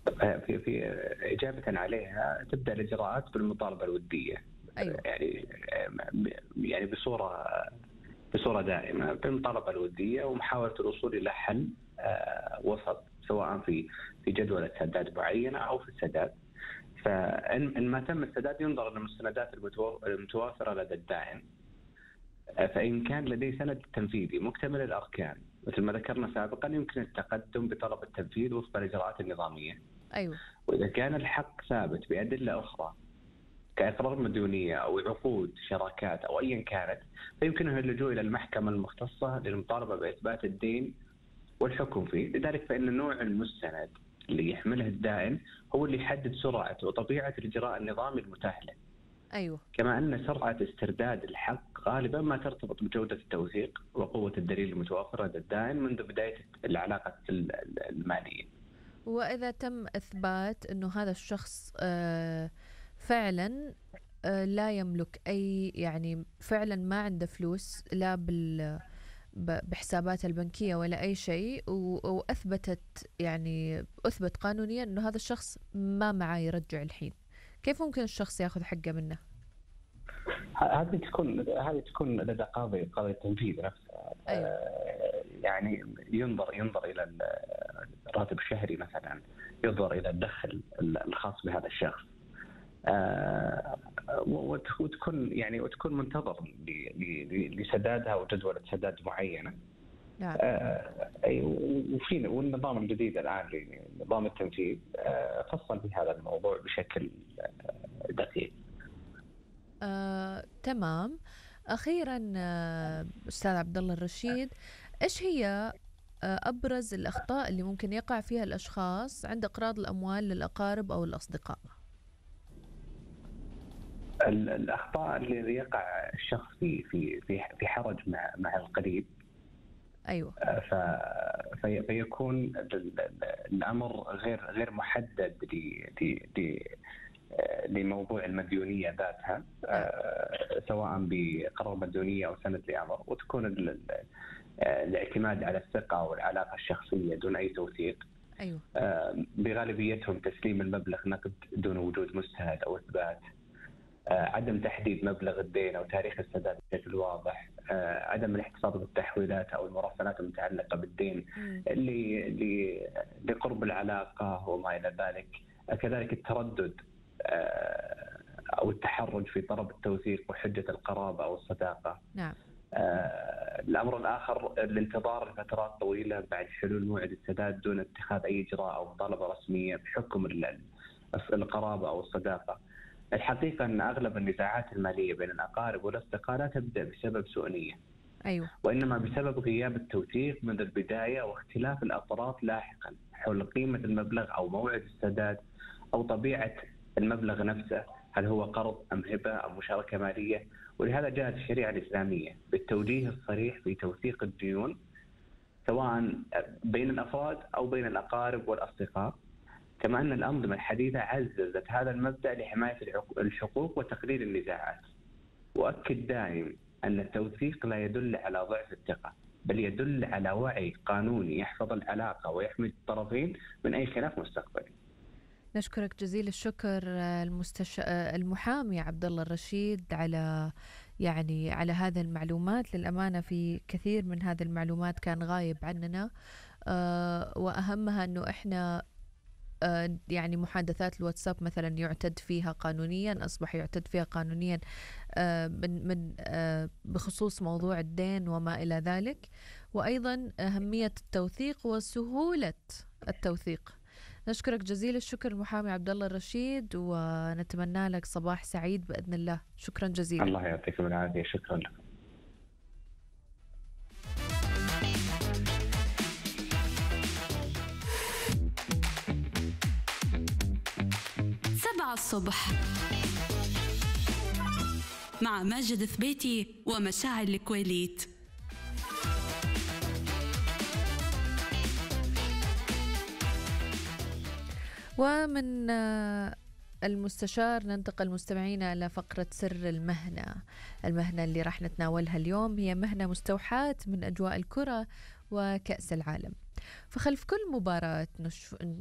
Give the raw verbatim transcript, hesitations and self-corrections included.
في في إجابة عليها، تبدأ الإجراءات بالمطالبة الودية. أيوة. يعني يعني بصورة بصورة دائمة بالمطالبة الودية ومحاولة الوصول إلى حل وسط، سواء في في جدولة سداد معينة أو في السداد. فإن ما تم السداد ينظر للمستندات المتوافرة لدى الدائن، فإن كان لديه سند تنفيذي مكتمل الأركان مثل ما ذكرنا سابقا يمكن التقدم بطلب التنفيذ وفق الإجراءات النظامية. أيوة. وإذا كان الحق ثابت بأدلة أخرى كإقرار مديونية أو عقود شراكات أو أيا كانت، فيمكنه اللجوء إلى المحكمة المختصة للمطالبة بإثبات الدين والحكم فيه. لذلك فإن نوع المستند اللي يحمله الدائن هو اللي يحدد سرعة وطبيعة الإجراء النظامي المتاح له. أيوة. كما أن سرعة استرداد الحق غالبا ما ترتبط بجودة التوثيق وقوة الدليل المتوفر لدى الدائن منذ بداية العلاقة المالية. وإذا تم إثبات أنه هذا الشخص فعلا لا يملك أي، يعني فعلا ما عنده فلوس لا بال بحسابات البنكية ولا أي شيء، وأثبتت يعني أثبت قانونيا أنه هذا الشخص ما معاه يرجع الحين، كيف ممكن الشخص يأخذ حقه منه؟ هذه تكون هذه تكون لدى قاضي قاضي التنفيذ نفسه. أيوة. آه يعني ينظر ينظر إلى الراتب الشهري مثلا، ينظر إلى الدخل الخاص بهذا الشخص، آه وتكون يعني وتكون منتظر لسدادها وجدولة سداد معينة. نعم. آه وفي والنظام الجديد الآن نظام التنفيذ آه فصل في هذا الموضوع بشكل آه دقيق. آه، تمام. أخيرا آه، أستاذ عبد الله الرشيد، إيش هي آه، أبرز الأخطاء اللي ممكن يقع فيها الأشخاص عند إقراض الأموال للأقارب أو الأصدقاء؟ الأخطاء اللي يقع الشخص في في في حرج مع مع القريب. أيوة. ف في فيكون الأمر غير غير محدد ل لموضوع المديونية ذاتها، سواء بقرار مديونية أو سند لأمر، وتكون الاعتماد على الثقة والعلاقة الشخصية دون أي توثيق. أيوة. بغالبيتهم تسليم المبلغ نقد دون وجود مستند أو إثبات، عدم تحديد مبلغ الدين أو تاريخ السداد بشكل واضح، عدم الاحتفاظ بالتحويلات أو المراسلات المتعلقة بالدين اللي لقرب العلاقة وما إلى ذلك. كذلك التردد أو التحرج في طلب التوثيق وحجة القرابة أو الصداقة. نعم. الأمر الآخر الانتظار لفترات طويلة بعد حلول موعد السداد دون اتخاذ أي إجراء أو مطالبة رسمية بحكم القرابة أو الصداقة. الحقيقة أن أغلب النزاعات المالية بين الأقارب والأصدقاء لا تبدأ بسبب سوء نية. أيوة. وإنما بسبب غياب التوثيق منذ البداية واختلاف الأطراف لاحقا حول قيمة المبلغ أو موعد السداد أو طبيعة المبلغ نفسه، هل هو قرض أم هبة أم مشاركة مالية. ولهذا جاءت الشريعة الإسلامية بالتوجيه الصريح في توثيق الديون سواء بين الأفراد أو بين الأقارب والأصدقاء. كما أن الأنظمة الحديثة عززت هذا المبدأ لحماية الحقوق وتقليل النزاعات. وأكد دائم أن التوثيق لا يدل على ضعف الثقة، بل يدل على وعي قانوني يحفظ العلاقة ويحمي الطرفين من أي خلاف مستقبلي. نشكرك جزيل الشكر المستش... المحامي عبد الله الرشيد على يعني على هذه المعلومات. للأمانة في كثير من هذه المعلومات كان غايب عننا، أه وأهمها أنه إحنا أه يعني محادثات الواتساب مثلا يعتد فيها قانونيا، أصبح يعتد فيها قانونيا أه من, من أه بخصوص موضوع الدين وما إلى ذلك، وأيضا أهمية التوثيق وسهولة التوثيق. نشكرك جزيل الشكر المحامي عبد الله الرشيد، ونتمنى لك صباح سعيد بإذن الله. شكرا جزيلا. الله يعطيكم العافية. شكرا لك. سبعة الصبح مع ماجد ثبيتي ومشاعل الكويليت. ومن المستشار ننتقل مستمعينا إلى فقرة سر المهنة. المهنة اللي راح نتناولها اليوم هي مهنة مستوحاة من أجواء الكرة وكأس العالم. فخلف كل مباراة